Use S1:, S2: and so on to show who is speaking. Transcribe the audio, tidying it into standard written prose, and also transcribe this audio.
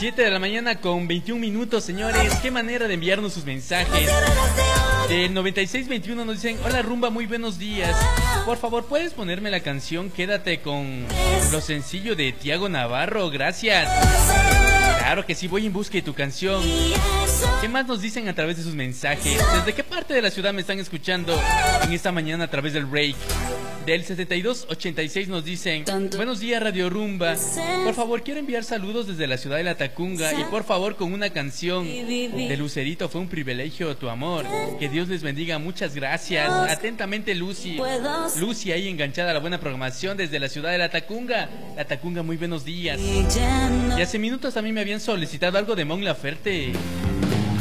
S1: 7 de la mañana con 21 minutos, señores. Qué manera de enviarnos sus mensajes. Del 9621 nos dicen: hola Rumba, muy buenos días. Por favor, ¿puedes ponerme la canción Quédate con lo sencillo de Tiago Navarro? Gracias. Claro que sí, voy en busca de tu canción. ¿Qué más nos dicen a través de sus mensajes? ¿Desde qué parte de la ciudad me están escuchando en esta mañana a través del break? Del 7286 nos dicen: buenos días Radio Rumba, por favor quiero enviar saludos desde la ciudad de La Tacunga y por favor con una canción de Lucerito, Fue un privilegio tu amor. Que Dios les bendiga, muchas gracias. Atentamente Lucy. Lucy ahí enganchada a la buena programación desde la ciudad de La Tacunga. La Tacunga, muy buenos días. Y hace minutos también me habían solicitado algo de Mon Laferte.